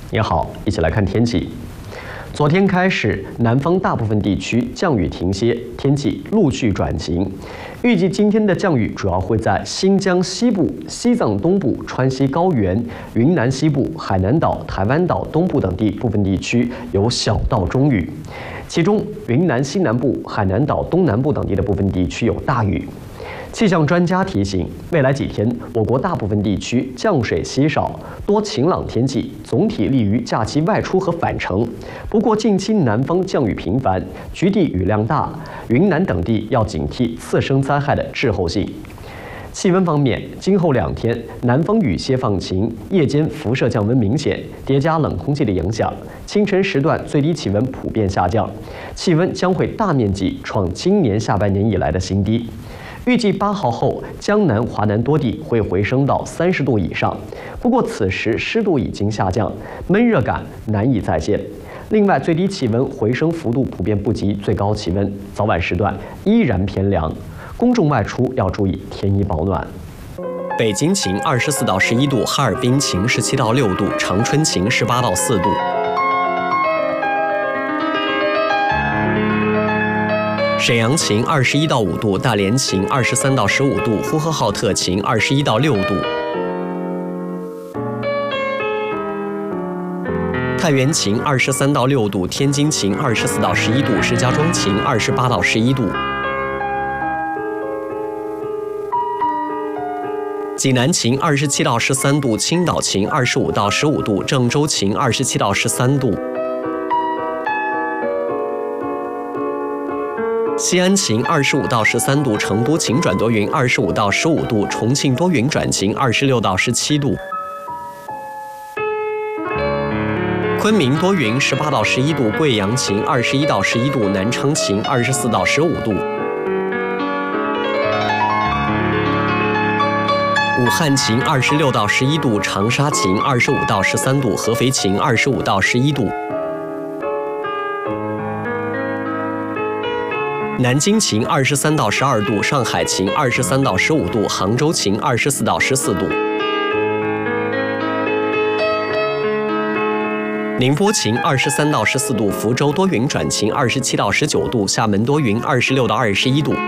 你好，一起来看天气。昨天开始，南方大部分地区降雨停歇，天气陆续转晴。预计今天的降雨主要会在新疆西部、西藏东部、川西高原、云南西部、海南岛、台湾岛东部等地部分地区有小到中雨，其中云南西南部、海南岛东南部等地的部分地区有大雨。气象专家提醒，未来几天，我国大部分地区降水稀少，多晴朗天气，总体利于假期外出和返程。不过，近期南方降雨频繁，局地雨量大，云南等地要警惕次生灾害的滞后性。气温方面，今后2天，南风雨歇放晴，夜间辐射降温明显，叠加冷空气的影响，清晨时段最低气温普遍下降，气温将会大面积创今年下半年以来的新低。预计8号后，江南、华南多地会回升到30度以上，不过此时湿度已经下降，闷热感难以再现。另外，最低气温回升幅度普遍不及最高气温，早晚时段依然偏凉，公众外出要注意添衣保暖。北京晴24到11度，哈尔滨晴17到6度，长春晴18到4度。沈阳晴21到5度，大连晴23到15度，呼和浩特晴21到6度，太原晴23到6度，天津晴24到11度，石家庄晴28到11度，济南晴27到13度，青岛晴25到15度，郑州晴27到13度。西安晴25到13度，成都晴转多云25到15度，重庆多云转晴26到17度，昆明多云18到11度，贵阳晴21到11度，南昌晴24到15度，武汉晴26到11度，长沙晴25到13度，合肥晴25到11度。南京晴23到12度，上海晴23到15度，杭州晴24到14度，宁波晴23到14度，福州多云转晴27到19度，厦门多云26到21度，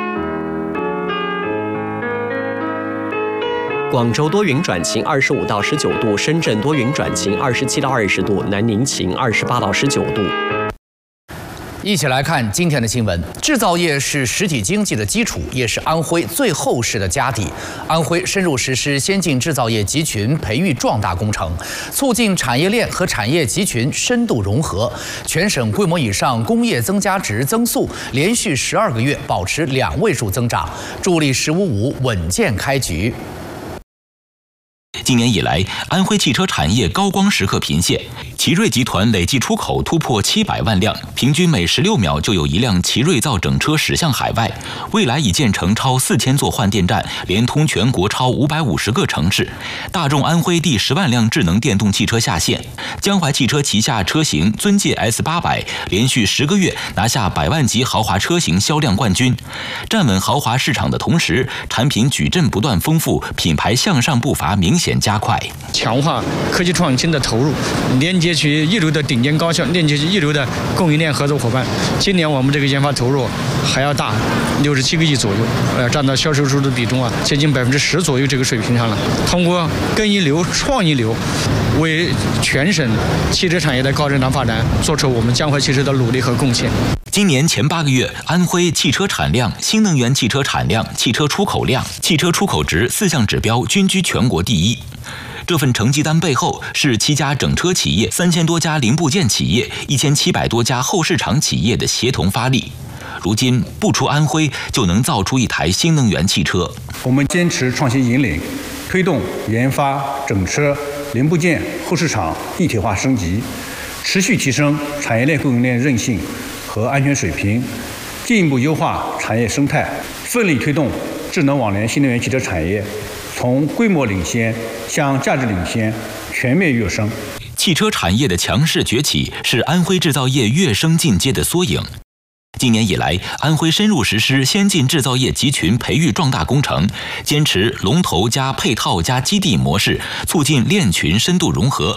广州多云转晴25到19度，深圳多云转晴27到20度，南宁晴28到19度。 一起来看今天的新闻。制造业是实体经济的基础，也是安徽最厚实的家底。安徽深入实施先进制造业集群培育壮大工程，促进产业链和产业集群深度融合，全省规模以上工业增加值增速连续12个月保持2位数增长，助力“15+5”稳健开局。 今年以来，安徽汽车产业高光时刻频现，奇瑞集团累计出口突破700万辆，平均每16秒就有一辆奇瑞造整车驶向海外。未来已建成超4000座换电站，连通全国超550个城市。大众安徽第10万辆智能电动汽车下线，江淮汽车旗下车型尊界 S800连续10个月拿下100万级豪华车型销量冠军。站稳豪华市场的同时，产品矩阵不断丰富，品牌向上步伐明显加快， 强化科技创新的投入，连接起一流的顶尖高校，连接起一流的供应链合作伙伴。今年我们这个研发投入还要大，67个亿左右，占到销售收入的比重接近10%左右这个水平上了。通过跟一流、创一流，为全省汽车产业的高质量发展做出我们江淮汽车的努力和贡献。 今年前8个月，安徽汽车产量、新能源汽车产量、汽车出口量、汽车出口值4项指标均居全国第一。这份成绩单背后是7家整车企业、3000多家零部件企业、1700多家后市场企业的协同发力。如今不出安徽就能造出一台新能源汽车。 我们坚持创新引领，推动研发、整车、零部件、后市场一体化升级，持续提升产业链供应链韧性和安全水平，进一步优化产业生态，奋力推动智能网联新能源汽车产业从规模领先向价值领先全面跃升。 汽车产业的强势崛起是安徽制造业跃升进阶的缩影。今年以来，安徽深入实施先进制造业集群培育壮大工程，坚持龙头加配套加基地模式，促进链群深度融合，